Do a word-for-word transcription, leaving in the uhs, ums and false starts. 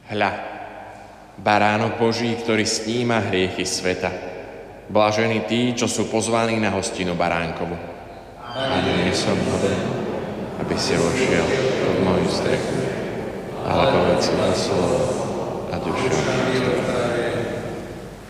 Hľa, baránok Boží, ktorý sníma hriechy sveta. Blažení tí, čo sú pozvaní na hostinu baránkovu. Pane, nie som hoden, aby si vošiel pod moju strechu, ale povedz iba slovo a duša.